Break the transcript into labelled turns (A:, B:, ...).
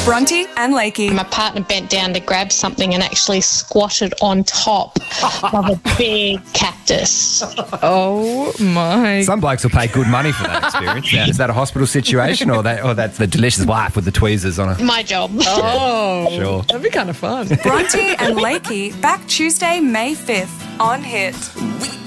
A: Bronte and Lakey.
B: My partner bent down to grab something and actually squatted on top of a big cactus.
C: Oh, my.
D: Some blokes will pay good money for that experience. Now, is that a hospital situation or that's the delicious wife with the tweezers on her?
B: My job.
C: Oh,
D: Sure.
C: That'd be kind of fun.
A: Bronte and Lakey back Tuesday, May 5th on Hit.